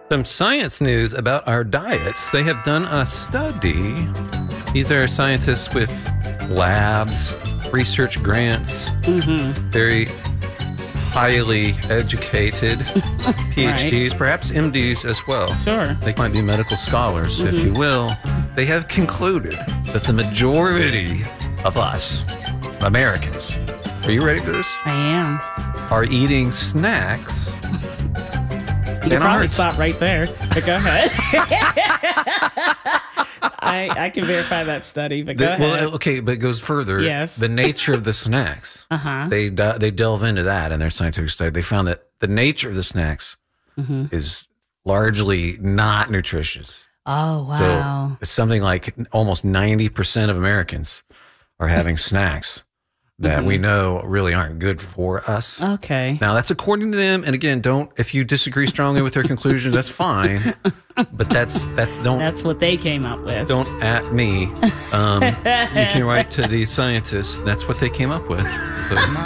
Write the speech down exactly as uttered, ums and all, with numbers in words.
Some science news about our diets. They have done a study. These are scientists with labs, research grants, mm-hmm. very highly educated P H Ds, right. Perhaps M Ds as well. Sure. They might be medical scholars, mm-hmm. if you will. They have concluded that the majority of us, Americans, are you ready for this? I am. Are eating snacks. You can probably stop right there, but go ahead. I, I can verify that study, but go the, ahead. Well, okay, but it goes further. Yes. The nature of the snacks. Uh-huh. They they delve into that in their scientific study. They found that the nature of the snacks mm-hmm. is largely not nutritious. Oh, wow. So something like almost ninety percent of Americans are having snacks that mm-hmm. we know really aren't good for us. Okay. Now, that's according to them. And again, don't, if you disagree strongly with their conclusions, that's fine. But that's, that's, don't. That's what they came up with. Don't at me. Um, you can write to the scientists. That's what they came up with. So.